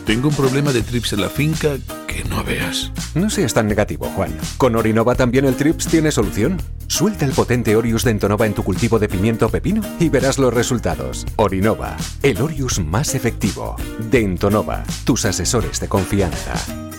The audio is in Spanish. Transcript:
Tengo un problema de trips en la finca que no veas. No seas tan negativo, Juan. Con Orinova también el trips tiene solución. Suelta el potente Orius de Entonova en tu cultivo de pimiento o pepino y verás los resultados. Orinova, el Orius más efectivo. De Entonova, tus asesores de confianza.